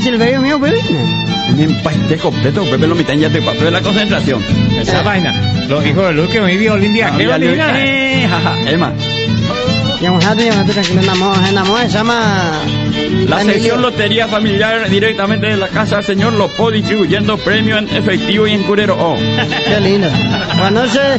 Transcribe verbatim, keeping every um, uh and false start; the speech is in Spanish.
Silverio mío, Pepe. Me empaité completo, Pepe lo mitad ya te pasó de la concentración. Esa Eh. vaina. Los hijos de Luz que me violín día. ¿Qué Ah, ya le- violín? eh, jaja, Emma, Llamate, llamate, tranquilo, enamor, enamor, se llama... la Emilio. sección Lotería Familiar directamente de la casa del señor Lopó distribuyendo premios en efectivo y en curero. Oh. Qué lindo. Buenas noches.